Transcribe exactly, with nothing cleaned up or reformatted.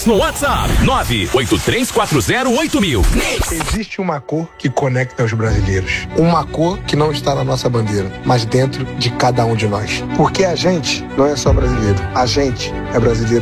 Mix no WhatsApp nove oito três quatro zero oito mil. Existe uma cor que conecta os brasileiros. Uma cor que não está na nossa bandeira, mas dentro de cada um de nós. Porque a gente não é só brasileiro. A gente é brasileiro